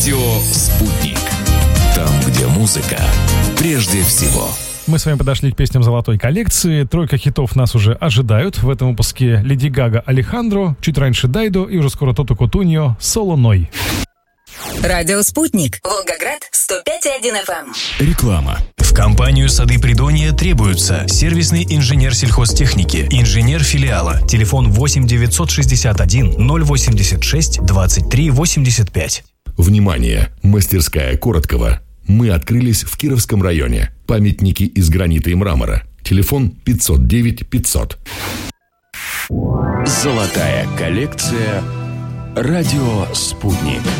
Радио «Спутник». Там, где музыка прежде всего. Мы с вами подошли к песням золотой коллекции. Тройка хитов нас уже ожидают. В этом выпуске Леди Гага «Алехандро», чуть раньше «Дайдо» и уже скоро Тото Кутуньо «Соло Ной». Радио «Спутник». Волгоград, 105,1 FM. Реклама. В компанию «Сады Придонья» требуются сервисный инженер сельхозтехники, инженер филиала. Телефон 8 961 086 23 85. Внимание! Мастерская Короткова. Мы открылись в Кировском районе. Памятники из гранита и мрамора. Телефон 509 500. Золотая коллекция. Радио «Спутник».